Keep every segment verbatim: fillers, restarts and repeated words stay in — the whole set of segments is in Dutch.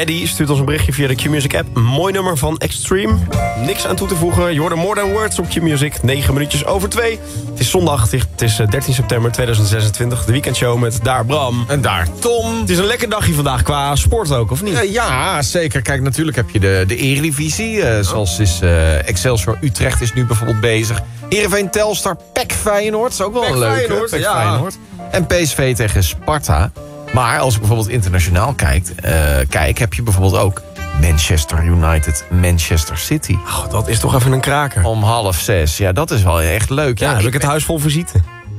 Maddie stuurt ons een berichtje via de Q-Music app. Een mooi nummer van Extreme. Niks aan toe te voegen. Je hoorde More Than Words op Q-Music. negen minuutjes over twee. Het is zondag. Het is dertien september tweeduizend zesentwintig. De weekendshow met daar Bram. En daar Tom. Het is een lekker dagje vandaag qua sport ook, of niet? Uh, ja, zeker. Kijk, natuurlijk heb je de, de Eredivisie. Uh, zoals is uh, Excelsior Utrecht is nu bijvoorbeeld bezig. Heerenveen Telstar, P E C Feyenoord. Dat is ook wel P E C een leuke. Feyenoord, P E C ja. Feyenoord. En P S V tegen Sparta. Maar als ik bijvoorbeeld internationaal kijkt, uh, kijk, heb je bijvoorbeeld ook Manchester United, Manchester City. Oh, dat is toch even een kraker. Om half zes. Ja, dat is wel echt leuk. Ja, Ja, heb ik ik het ben... huis vol visite.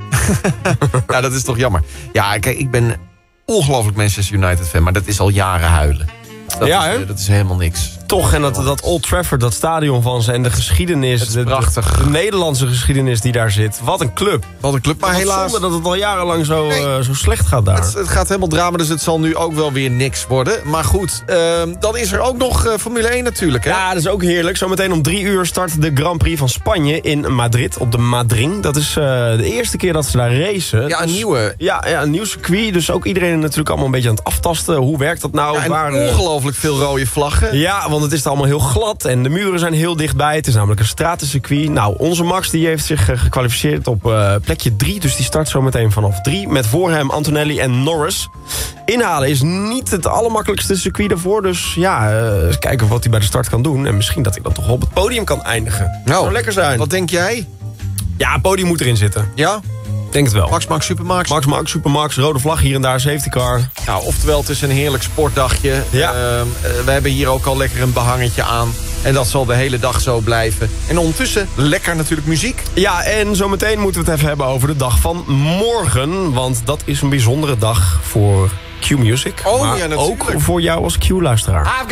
Ja, dat is toch jammer. Ja, kijk, ik ben ongelooflijk Manchester United fan, maar dat is al jaren huilen. Dat, Ja, is, hè? dat is helemaal niks. Toch, en dat, dat Old Trafford, dat stadion van ze en de geschiedenis. Het is de, prachtig. De, de Nederlandse geschiedenis die daar zit. Wat een club. Wat een club, maar Wat helaas... zonde dat het al jarenlang zo, Nee. uh, zo slecht gaat daar. Het, het gaat helemaal drama, dus het zal nu ook wel weer niks worden. Maar goed, uh, dan is er ook nog uh, Formule één natuurlijk, hè? Ja, dat is ook heerlijk. Zometeen om drie uur start de Grand Prix van Spanje in Madrid op de Madring. Dat is uh, de eerste keer dat ze daar racen. Ja, een Dus- nieuwe. Ja, ja, een nieuw circuit. Dus ook iedereen natuurlijk allemaal een beetje aan het aftasten. Hoe werkt dat nou? Ja, en Waar, uh, ongelooflijk veel rode vlaggen. Ja, want het is allemaal heel glad en de muren zijn heel dichtbij. Het is namelijk een stratencircuit. Nou, onze Max die heeft zich uh, gekwalificeerd op uh, plekje drie. Dus die start zo meteen vanaf drie. Met voor hem Antonelli en Norris. Inhalen is niet het allermakkelijkste circuit daarvoor. Dus ja, uh, eens kijken wat hij bij de start kan doen. En misschien dat hij dan toch op het podium kan eindigen. Nou, Zou lekker zijn. Wat denk jij? Ja, het podium moet erin zitten. Ja? Denk het wel. Max, Max, Supermax? Max, Max, Supermax, rode vlag hier en daar, safety car. Nou, oftewel, het is een heerlijk sportdagje. Ja. Uh, we hebben hier ook al lekker een behangetje aan. En dat zal de hele dag zo blijven. En ondertussen lekker natuurlijk muziek. Ja, en zometeen moeten we het even hebben over de dag van morgen. Want dat is een bijzondere dag voor Q-Music. Oh, maar ja, natuurlijk. ook voor jou als Q-luisteraar.